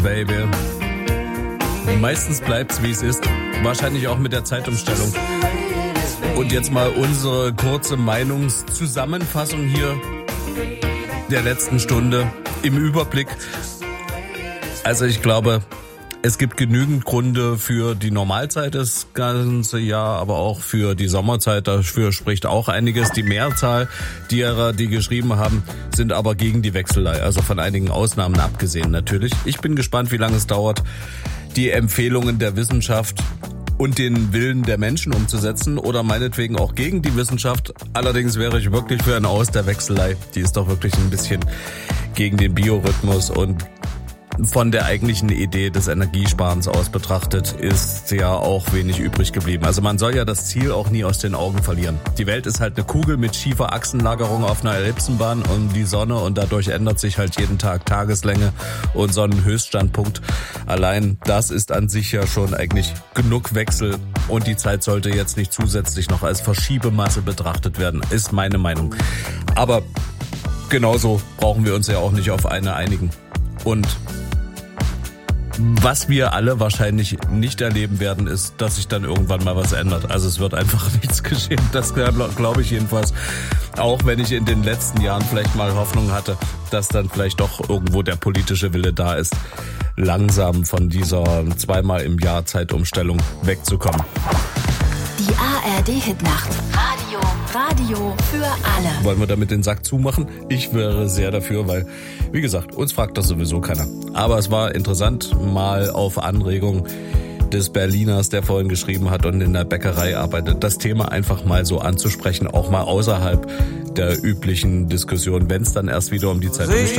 Baby. Meistens bleibt's, wie es ist. Wahrscheinlich auch mit der Zeitumstellung. Und jetzt mal unsere kurze Meinungszusammenfassung hier der letzten Stunde im Überblick. Also ich glaube, es gibt genügend Gründe für die Normalzeit das ganze Jahr, aber auch für die Sommerzeit. Dafür spricht auch einiges. Die Mehrzahl derer, die geschrieben haben, sind aber gegen die Wechselei. Also von einigen Ausnahmen abgesehen natürlich. Ich bin gespannt, wie lange es dauert, die Empfehlungen der Wissenschaft und den Willen der Menschen umzusetzen oder meinetwegen auch gegen die Wissenschaft. Allerdings wäre ich wirklich für ein Aus der Wechselei. Die ist doch wirklich ein bisschen gegen den Biorhythmus und von der eigentlichen Idee des Energiesparens aus betrachtet ist ja auch wenig übrig geblieben. Also man soll ja das Ziel auch nie aus den Augen verlieren. Die Welt ist halt eine Kugel mit schiefer Achsenlagerung auf einer Ellipsenbahn um die Sonne und dadurch ändert sich halt jeden Tag Tageslänge und Sonnenhöchststandpunkt. Allein das ist an sich ja schon eigentlich genug Wechsel und die Zeit sollte jetzt nicht zusätzlich noch als Verschiebemasse betrachtet werden, ist meine Meinung. Aber genauso brauchen wir uns ja auch nicht auf eine einigen. Und was wir alle wahrscheinlich nicht erleben werden, ist, dass sich dann irgendwann mal was ändert. Also es wird einfach nichts geschehen. Das glaube ich jedenfalls. Auch wenn ich in den letzten Jahren vielleicht mal Hoffnung hatte, dass dann vielleicht doch irgendwo der politische Wille da ist, langsam von dieser 2-mal im Jahr Zeitumstellung wegzukommen. Die ARD-Hitnacht. Radio für alle. Wollen wir damit den Sack zumachen? Ich wäre sehr dafür, weil, wie gesagt, uns fragt das sowieso keiner. Aber es war interessant, mal auf Anregung des Berliners, der vorhin geschrieben hat und in der Bäckerei arbeitet, das Thema einfach mal so anzusprechen, auch mal außerhalb der üblichen Diskussion, wenn es dann erst wieder um die Zeitumstellung